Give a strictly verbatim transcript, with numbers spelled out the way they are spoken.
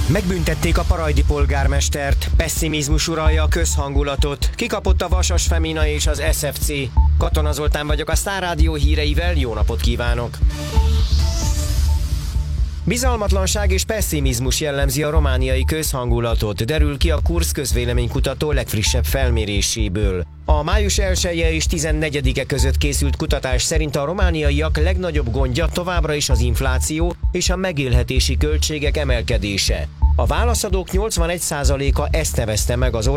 Megbüntették a parajdi polgármestert, pesszimizmus uralja a közhangulatot, kikapott a Vasas Femina és az es ef cé. Katona Zoltán vagyok, a Sztár Rádió híreivel, jó napot kívánok! Bizalmatlanság és pesszimizmus jellemzi a romániai közhangulatot, derül ki a Kursz közvéleménykutató legfrissebb felméréséből. A május elseje és tizennegyedike között készült kutatás szerint a romániaiak legnagyobb gondja továbbra is az infláció és a megélhetési költségek emelkedése. A válaszadók nyolcvanegy százaléka ezt nevezte meg az